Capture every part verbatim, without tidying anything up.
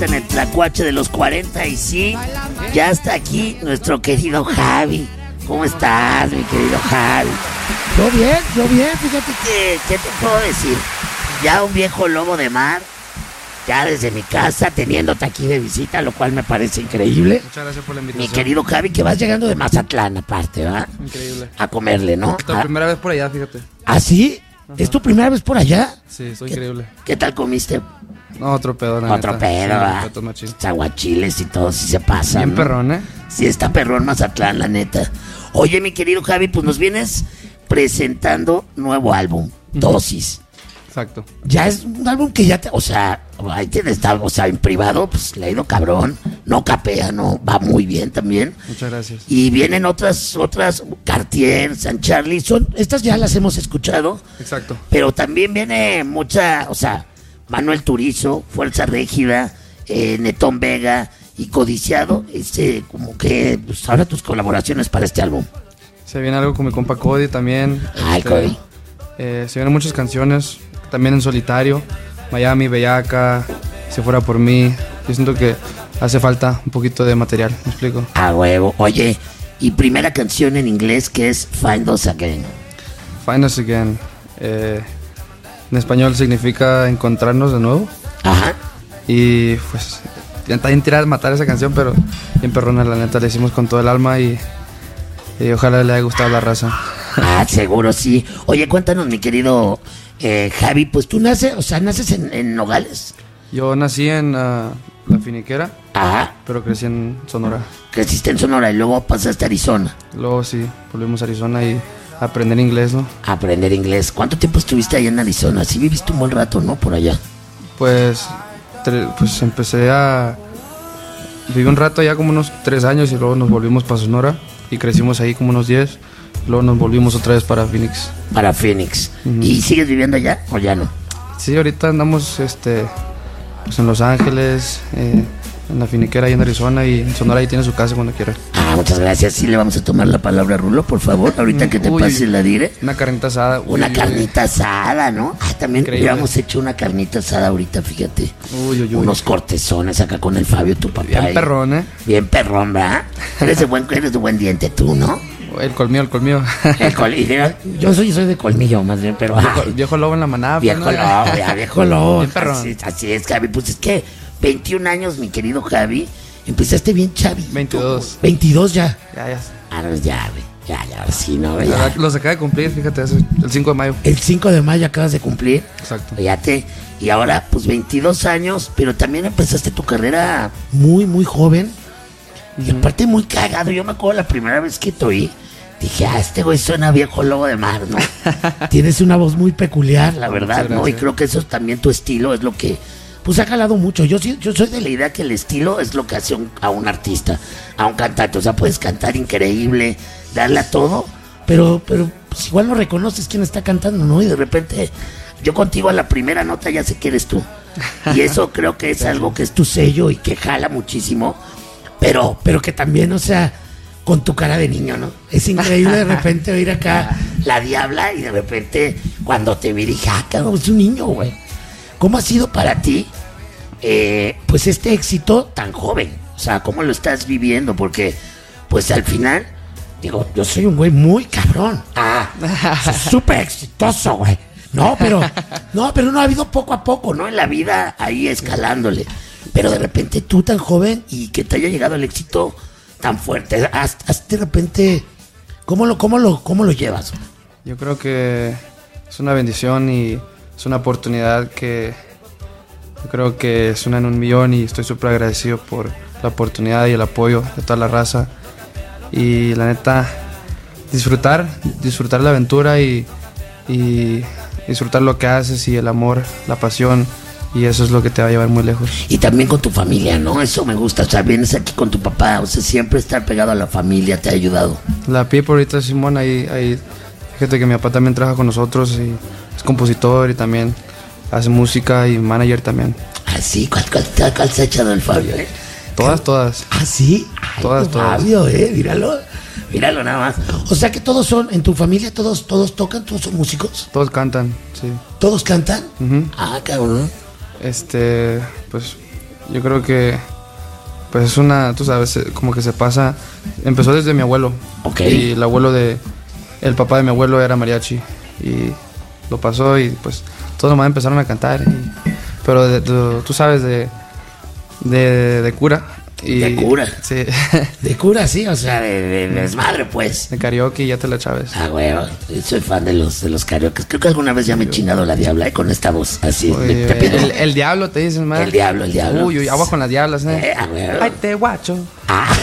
cuarenta en el Tlacuache de los cuarenta y sí, ya está aquí nuestro querido Javi. ¿Cómo estás, mi querido Javi? Yo bien, yo bien, fíjate que... ¿Qué te puedo decir? Ya un viejo lobo de mar, ya desde mi casa, teniéndote aquí de visita, lo cual me parece increíble. Muchas gracias por la invitación. Mi querido Javi, que vas llegando de Mazatlán aparte, ¿va? Increíble. A comerle, ¿no? Es la ¿Ah? primera vez por allá, fíjate. ¿Ah, sí? Ajá. ¿Es tu primera vez por allá? Sí, soy ¿Qué, increíble. ¿Qué tal comiste? No, otro pedo, la Otro neta. pedo, ¿va? Sí, aguachiles y todo, si se pasa. Bien ¿no? perrón, ¿eh? Sí, está perrón Mazatlán, la neta. Oye, mi querido Javi, pues nos vienes presentando nuevo álbum, Dosis. Exacto. Ya es un álbum que ya te, o sea, ahí te está, o sea, en privado, pues le ha ido cabrón, no capea, no, va muy bien también. Muchas gracias. Y vienen otras, otras, Cartier, San Charlie, son, estas ya las hemos escuchado. Exacto. Pero también viene mucha, o sea, Manuel Turizo, Fuerza Régida, eh, Netón Vega y Codiciado, este, como que, pues ahora tus colaboraciones para este álbum. Se viene algo con mi compa Cody también. Ay, este, Cody. Eh, se vienen muchas canciones, también en solitario, Miami, Bellaca, Si Fuera Por Mí. Yo siento que hace falta un poquito de material, ¿me explico? A huevo. Oye, y primera canción en inglés que es Find Us Again. Find Us Again. Eh, en español significa encontrarnos de nuevo. Ajá. Y pues, ya está bien tirada de matar esa canción, pero bien perrona, la neta, la hicimos con todo el alma y, y ojalá le haya gustado la raza. Ah, seguro sí. Oye, cuéntanos, mi querido eh, Javi, pues tú naces, o sea, naces en, en Nogales. Yo nací en uh, La Finiquera, Ajá. pero crecí en Sonora. Creciste en Sonora y luego pasaste a Arizona. Luego sí, volvimos a Arizona y a aprender inglés, ¿no? A aprender inglés. ¿Cuánto tiempo estuviste allá en Arizona? Sí viviste un buen rato, ¿no? Por allá. Pues, tre- pues empecé a... Viví un rato allá como unos tres años y luego nos volvimos para Sonora y crecimos ahí como unos diez. Luego nos volvimos otra vez para Phoenix. Para Phoenix. Uh-huh. ¿Y sigues viviendo allá o ya no? Sí, ahorita andamos este, pues en Los Ángeles, eh, en La Finiquera y en Arizona, y en Sonora ahí tiene su casa cuando quiera. Ah, muchas gracias. Sí, le vamos a tomar la palabra a Rulo, por favor. Ahorita que te Uy, pase la dire. Una carnita asada. Una uy, carnita asada, ¿no? Ah, también Increíble. hubiéramos hecho una carnita asada ahorita, fíjate. Uy, uy, uy. Unos cortezones acá con el Fabio, tu papá. Bien y- perrón, ¿eh? Bien perrón, ¿verdad? Eres de buen, eres de buen diente tú, ¿no? El colmillo, el colmillo. El col- y mira, yo soy, soy de colmillo, más bien, pero... Viejo, ay, viejo lobo en la manada. viejo pues, ¿no? lobo, ya, viejo lobo. Bien perrón. Así, así es, Javi. Pues es que veintiún años, mi querido Javi. Empezaste bien chavito. veintidós. veintidós ya. Ya, ya. Ah, no, ya, güey. Ya, ya, ahora sí, ¿no? La Ya. verdad, los acaba de cumplir, fíjate, hace el cinco de mayo. El cinco de mayo acabas de cumplir. Exacto. Fíjate. Y ahora, pues veintidós años, pero también empezaste tu carrera muy, muy joven. Y aparte muy cagado. Yo me acuerdo la primera vez que te oí. Dije, ah, este güey suena viejo lobo de mar, ¿no? Tienes una voz muy peculiar, la verdad, Muchas ¿no? Y gracias. creo que eso es también tu estilo, es lo que, pues ha jalado mucho. Yo sí, yo soy de la idea que el estilo es lo que hace un- a un artista, a un cantante. O sea, puedes cantar increíble, darle a todo, pero, pero pues igual no reconoces quién está cantando, ¿no? Y de repente, yo contigo a la primera nota ya sé que eres tú. Y eso creo que es algo que es tu sello y que jala muchísimo, pero, pero que también, o sea, con tu cara de niño, ¿no? Es increíble de repente oír acá la diabla y de repente cuando te vi dije, ah, cabrón, es un niño, güey. ¿Cómo ha sido para ti, eh, pues este éxito tan joven? O sea, ¿cómo lo estás viviendo? Porque, pues al final, digo, yo soy un güey muy cabrón. Ah, soy súper exitoso, güey. No, pero, no, pero no ha habido poco a poco, ¿no? En la vida ahí escalándole. Pero de repente tú tan joven y que te haya llegado el éxito tan fuerte, hasta, hasta de repente, ¿cómo lo, cómo lo, cómo lo llevas? Yo creo que es una bendición y es una oportunidad que yo creo que es una en un millón y estoy súper agradecido por la oportunidad y el apoyo de toda la raza. Y la neta, disfrutar, disfrutar la aventura y, y disfrutar lo que haces y el amor, la pasión. Y eso es lo que te va a llevar muy lejos. Y también con tu familia, ¿no? Eso me gusta. O sea, vienes aquí con tu papá. O sea, siempre estar pegado a la familia te ha ayudado. La Pipo ahorita, Simón, ahí, ahí, fíjate que mi papá también trabaja con nosotros y es compositor y también hace música y manager también. Ah, sí. ¿Cuál, cuál, cuál, cuál se ha echado el Fabio, eh? Todas, todas. Ah, sí. Ay, Todas, tu todas. Fabio, eh. Míralo. Míralo nada más. O sea que todos son, en tu familia, todos, todos tocan, todos son músicos. Todos cantan, sí. ¿Todos cantan? Ujú. Ah, cabrón. Este, pues yo creo que pues es una, tú sabes, como que se pasa, empezó desde mi abuelo. Ok. Y el abuelo de, el papá de mi abuelo era mariachi y lo pasó y pues todos nomás empezaron a cantar. Y, pero de, de, tú sabes, de, de, de cura. Y, de cura. Sí. De cura, sí, o sea, de, de, de desmadre, pues. De karaoke, ya te la chaves. Ah, güey, soy fan de los, de los karaoke. Creo que alguna vez ya me he chingado la diabla eh, con esta voz, así. Oye, me, te pido. El, el diablo te dicen, man. El diablo, el diablo. Uy, uy, agua con las diablas, ¿eh? Eh, ah, güey. Ay, te guacho. Ah.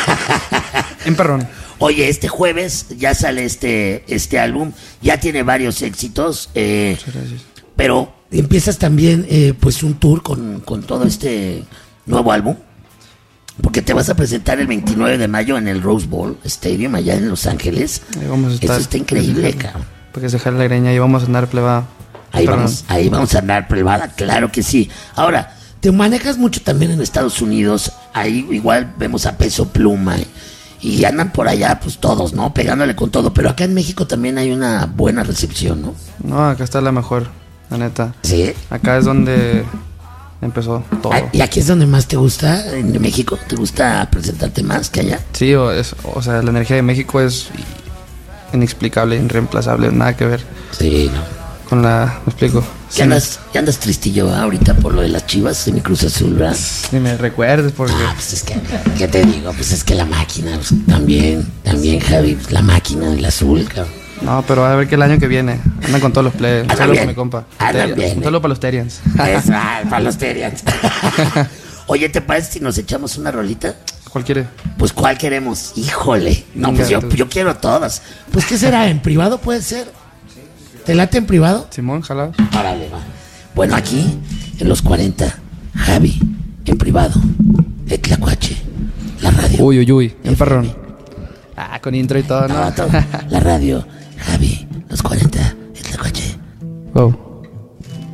En perrón. Oye, este jueves ya sale este, este álbum. Ya tiene varios éxitos. Eh, Muchas gracias. pero empiezas también, eh, pues, un tour con, con todo este nuevo álbum. Porque te vas a presentar el veintinueve de mayo en el Rose Bowl Stadium allá en Los Ángeles. Ahí vamos a estar. Eso está increíble, cabrón. Porque se jale la greña y vamos a andar plebada. Ahí Perdón. vamos, ahí vamos a andar privada, claro que sí. Ahora, te manejas mucho también en Estados Unidos. Ahí igual vemos a Peso Pluma y, y andan por allá, pues todos, ¿no? Pegándole con todo. Pero acá en México también hay una buena recepción, ¿no? No, acá está la mejor, la neta. Sí. Acá es donde empezó todo. Ah, ¿y aquí es donde más te gusta en México? ¿Te gusta presentarte más que allá? Sí, o, es, o sea, la energía de México es inexplicable, irreemplazable, nada que ver Sí, ¿no? con la... ¿Me explico? ¿Qué andas, qué andas tristillo ah, ahorita por lo de las Chivas en mi Cruz Azul, verdad? Ni me recuerdes porque... Ah, pues es que, ¿qué te digo? Pues es que la máquina, pues, también, también, Javi, pues, la máquina del azul, cabrón. No, pero a ver que el año que viene andan con todos los players. Un Andan saludo bien. para mi compa. Andan Terians. bien, Un eh. saludo para los Terians. Es, ah, para los Terians. Oye, ¿te parece si nos echamos una rolita? ¿Cuál quiere? Pues, ¿cuál queremos? Híjole. No, Venga, pues yo, tú. yo quiero todas. Pues, ¿qué será? ¿En privado puede ser? ¿Te late en privado? Simón, jala. Órale, va. Bueno, aquí, en los cuarenta, Javi, en privado, de Tlacuache, la radio. Uy, uy, uy. El perrón. Ah, con intro y todo, No, ¿no? todo. La radio, Javi, los cuarenta, de Tlacuache. Wow.